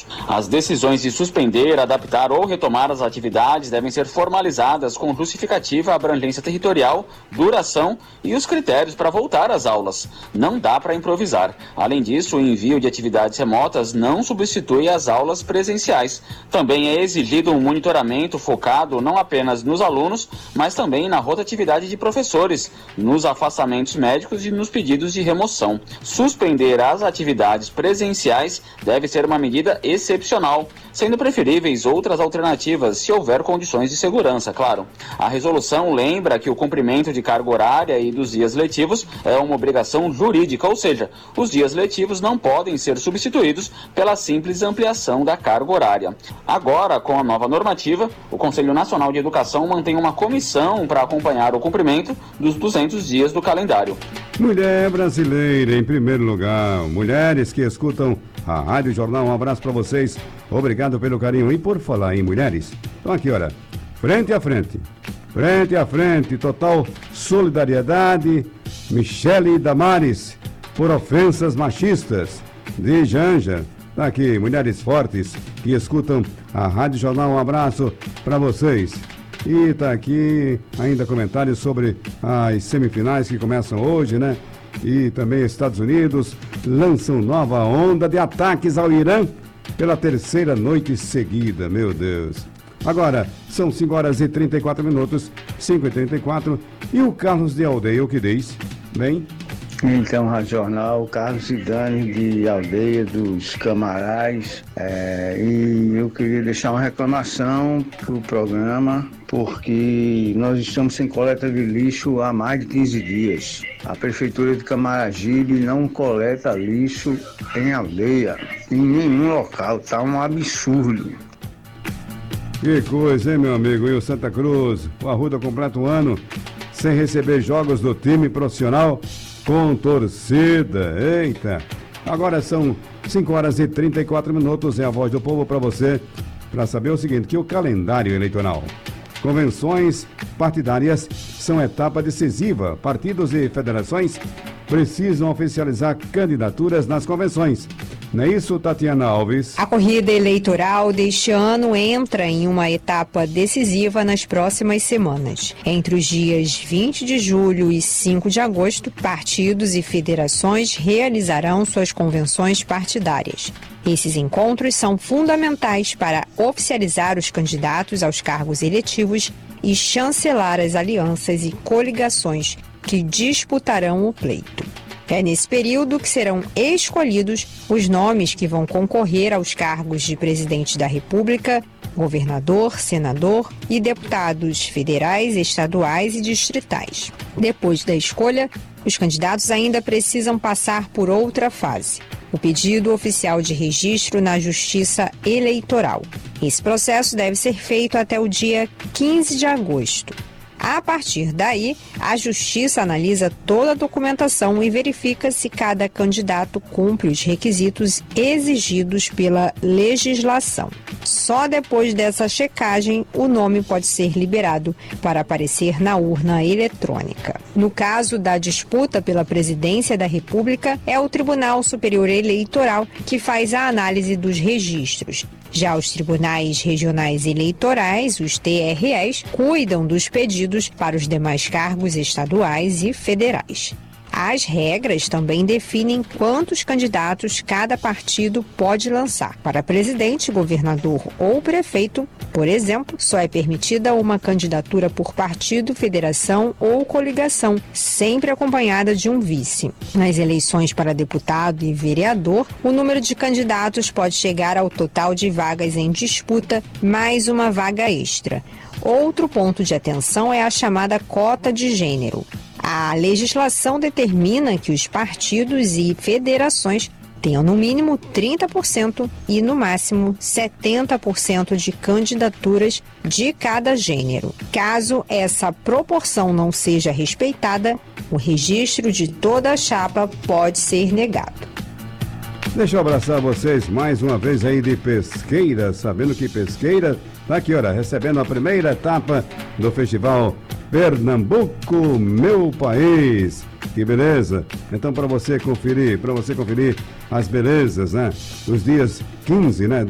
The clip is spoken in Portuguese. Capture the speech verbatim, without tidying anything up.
alunos. As decisões de suspender, adaptar ou retomar as atividades devem ser formalizadas com justificativa, abrangência territorial, duração e os critérios para voltar às aulas. Não dá para improvisar. Além disso, o envio de atividades remotas não substitui as aulas presenciais. Também é exigido um monitoramento focado não apenas nos alunos, mas também na rotatividade de professores, nos afastamentos médicos e nos pedidos de remoção. Suspender as atividades presenciais deve ser uma medida excepcional, sendo preferíveis outras alternativas se houver condições de segurança, claro. A resolução lembra que o cumprimento de carga horária e dos dias letivos é uma obrigação jurídica, ou seja, os dias letivos não podem ser substituídos pela simples ampliação da carga horária. Agora, com a nova normativa, o Conselho Nacional de Educação mantém uma comissão para acompanhar o cumprimento dos duzentos dias do calendário. Mulher brasileira em primeiro lugar, mulheres que escutam a Rádio Jornal, um abraço para vocês, obrigado pelo carinho. E por falar em mulheres, então aqui, olha, frente a frente, frente a frente, total solidariedade, Michele Damares, por ofensas machistas, de Janja. Tá aqui, mulheres fortes que escutam a Rádio Jornal, um abraço para vocês. E tá aqui ainda comentários sobre as semifinais que começam hoje, né? E também Estados Unidos lançam nova onda de ataques ao Irã pela terceira noite seguida, meu Deus. Agora, são cinco horas e trinta e quatro minutos, cinco e trinta e quatro, e o Carlos de Aldeia, o que diz? Bem... Então, Rádio Jornal, Carlos e Dani de Aldeia dos Camarais, é, e eu queria deixar uma reclamação para o programa, porque nós estamos sem coleta de lixo há mais de quinze dias. A Prefeitura de Camaragibe não coleta lixo em aldeia, em nenhum local, tá um absurdo. Que coisa, hein, meu amigo? E o Santa Cruz, o Arruda completa um ano sem receber jogos do time profissional com torcida. Eita! Agora são cinco horas e trinta e quatro minutos, é a Voz do Povo para você, para saber o seguinte, que o calendário eleitoral, convenções partidárias são etapa decisiva. Partidos e federações precisam oficializar candidaturas nas convenções. Não é isso, Tatiana Alves? A corrida eleitoral deste ano entra em uma etapa decisiva nas próximas semanas. Entre os dias vinte de julho e cinco de agosto, partidos e federações realizarão suas convenções partidárias. Esses encontros são fundamentais para oficializar os candidatos aos cargos eletivos e chancelar as alianças e coligações que disputarão o pleito. É nesse período que serão escolhidos os nomes que vão concorrer aos cargos de presidente da República, governador, senador e deputados federais, estaduais e distritais. Depois da escolha, os candidatos ainda precisam passar por outra fase: o pedido oficial de registro na Justiça Eleitoral. Esse processo deve ser feito até o dia quinze de agosto. A partir daí, a Justiça analisa toda a documentação e verifica se cada candidato cumpre os requisitos exigidos pela legislação. Só depois dessa checagem, o nome pode ser liberado para aparecer na urna eletrônica. No caso da disputa pela presidência da República, é o Tribunal Superior Eleitoral que faz a análise dos registros. Já os tribunais regionais eleitorais, os T R Es, cuidam dos pedidos para os demais cargos estaduais e federais. As regras também definem quantos candidatos cada partido pode lançar. Para presidente, governador ou prefeito, por exemplo, só é permitida uma candidatura por partido, federação ou coligação, sempre acompanhada de um vice. Nas eleições para deputado e vereador, o número de candidatos pode chegar ao total de vagas em disputa, mais uma vaga extra. Outro ponto de atenção é a chamada cota de gênero. A legislação determina que os partidos e federações tenham no mínimo trinta por cento e no máximo setenta por cento de candidaturas de cada gênero. Caso essa proporção não seja respeitada, o registro de toda a chapa pode ser negado. Deixa eu abraçar vocês mais uma vez aí de Pesqueira, sabendo que Pesqueira tá aqui, olha, recebendo a primeira etapa do Festival Pernambuco, meu país. Que beleza! Então, para você conferir, para você conferir as belezas, né? Os dias quinze, né?